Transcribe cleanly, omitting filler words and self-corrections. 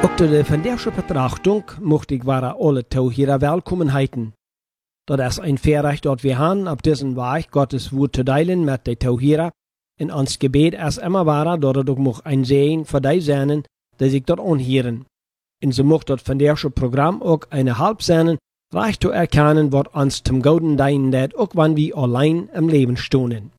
Ook tot de vandaagse betrachtung mocht ik waren alle Tauhierer willkommen heiten. Dat is ein Verrecht dat wir haben, auf diesen Weg Gottes Wort zu teilen mit den Tauhierer. In ons Gebet ist immer wahr, dat het ook mag ein Segen für die sein, die sich dort anhören. Und so mocht das vandaagse Programm auch eine Halb sein, reich zu erkennen, was uns zum Gouden dienen dat, auch wenn wir allein im Leben stehen.